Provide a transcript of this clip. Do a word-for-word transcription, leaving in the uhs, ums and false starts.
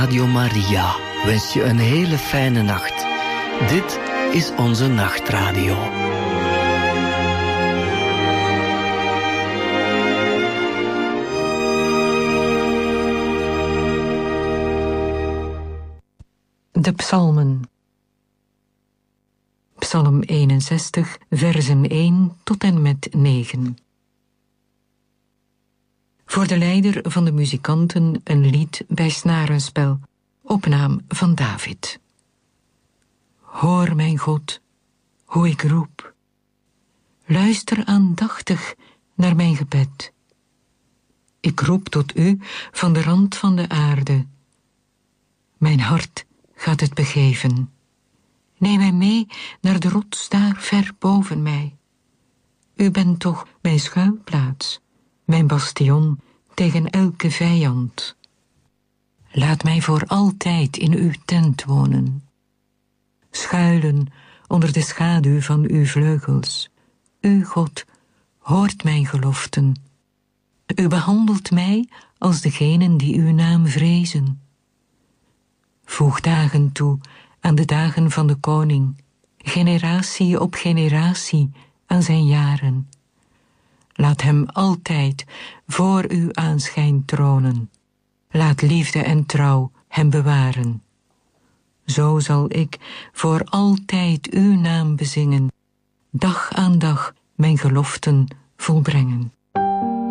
Radio Maria wens je een hele fijne nacht. Dit is onze nachtradio. De psalmen. Psalm eenenzestig, versen één tot en met negen. Voor de leider van de muzikanten een lied bij snarenspel, opnaam van David. Hoor, mijn God, hoe ik roep. Luister aandachtig naar mijn gebed. Ik roep tot u van de rand van de aarde. Mijn hart gaat het begeven. Neem mij mee naar de rots daar ver boven mij. U bent toch mijn schuilplaats, mijn bastion tegen elke vijand. Laat mij voor altijd in uw tent wonen. Schuilen onder de schaduw van uw vleugels. U, God, hoort mijn geloften. U behandelt mij als degenen die uw naam vrezen. Voeg dagen toe aan de dagen van de koning, generatie op generatie aan zijn jaren. Laat hem altijd voor uw aanschijn tronen. Laat liefde en trouw hem bewaren. Zo zal ik voor altijd uw naam bezingen, dag aan dag mijn geloften volbrengen.